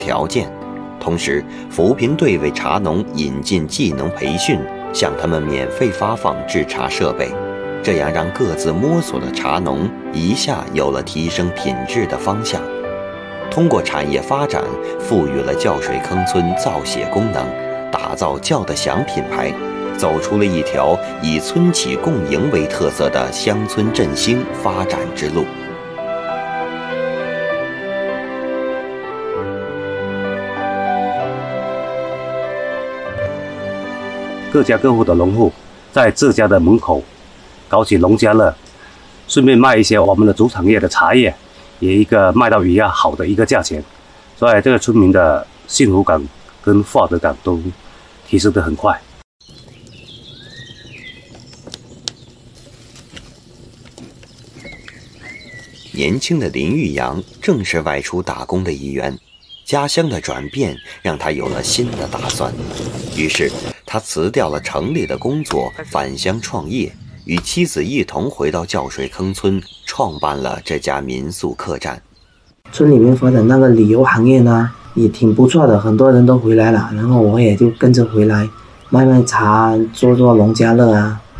条件。同时，扶贫队为茶农引进技能培训，向他们免费发放制茶设备，这样让各自摸索的茶农一下有了提升品质的方向。通过产业发展，赋予了酵水坑村造血功能，打造酵得响品牌，走出了一条以村企共赢为特色的乡村振兴发展之路。 各家各户的农户在自家的门口搞起农家乐，顺便卖一些我们的主产业的茶叶，也一个卖到比较好的一个价钱，所以这个村民的幸福感跟获得感都提升得很快。 年轻的林玉阳正是外出打工的一员，家乡的转变让他有了新的打算，于是他辞掉了城里的工作，返乡创业，与妻子一同回到酵水坑村，创办了这家民宿客栈。 村里面发展那个旅游行业呢，也挺不错的，很多人都回来了，然后我也就跟着回来，卖茶，做农家乐啊。